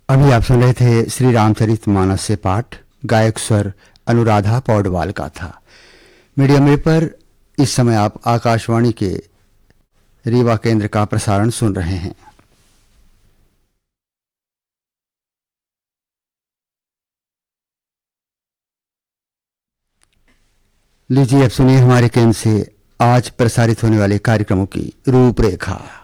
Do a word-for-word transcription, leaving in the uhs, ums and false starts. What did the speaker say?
अभी आप सुन रहे थे श्री रामचरितमानस से पाठ। गायक स्वर अनुराधा पौडवाल का था। मीडियम वेव पर इस समय आप आकाशवाणी के रीवा केंद्र का प्रसारण सुन रहे हैं। लीजिए अब सुनिए हमारे केंद्र से आज प्रसारित होने वाले कार्यक्रमों की रूपरेखा।